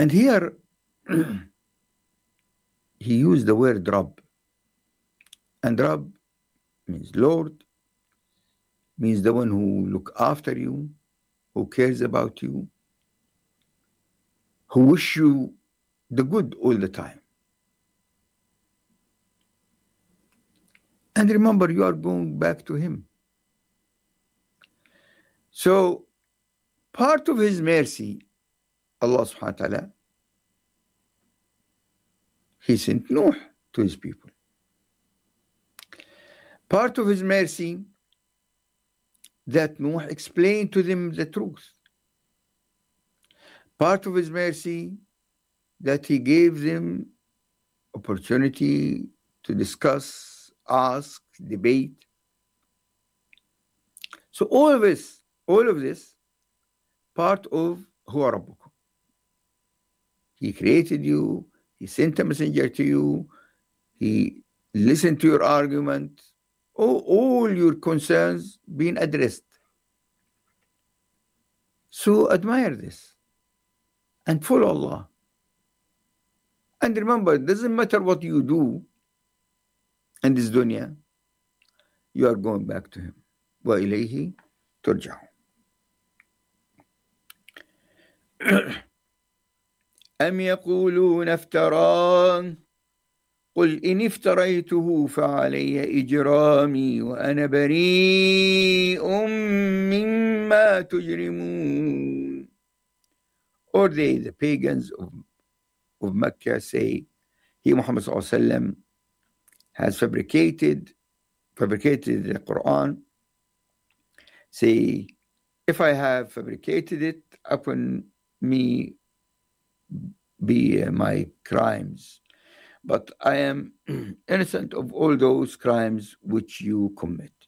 And here he used the word Rabb. And Rabb means Lord, means the one who look after you, who cares about you, who wish you the good all the time. And remember, you are going back to him. So part of his mercy, Allah subhanahu wa ta'ala, he sent Nuh to his people. Part of his mercy, that Nuh explained to them the truth. Part of his mercy, that he gave them opportunity to discuss, ask, debate. So all of this, part of Huwa Rabbukum. He created you, he sent a messenger to you, he listened to your argument, all your concerns being addressed. So admire this and follow Allah. And remember, it doesn't matter what you do in this dunya, you are going back to him. وَإِلَيْهِ تُرْجَعُونَ. أَمْ يَقُولُونَ افْتَرَاهُ قُلْ إِنِ افْتَرَيْتُهُ فَعَلَيَّ إِجْرَامِي وَأَنَا بَرِيءٌ مِّمَّا تُجْرِمُونَ. Or they, the pagans of Mecca, say, he, Muhammad sallallahu alaihi wasallam, has fabricated the Quran. Say, if I have fabricated it, upon me be my crimes. But I am innocent of all those crimes which you commit.